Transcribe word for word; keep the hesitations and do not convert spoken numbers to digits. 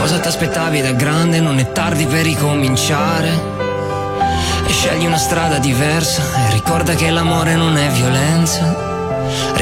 Cosa ti aspettavi da grande? Non è tardi per ricominciare. E scegli una strada diversa e ricorda che l'amore non è violenza.